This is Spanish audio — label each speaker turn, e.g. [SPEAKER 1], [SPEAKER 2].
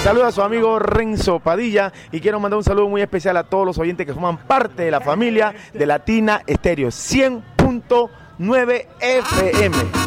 [SPEAKER 1] saluda a su amigo Renzo Padilla y quiero mandar un saludo muy especial a todos los oyentes que forman parte de la familia de Latina Estéreo 100.9 FM.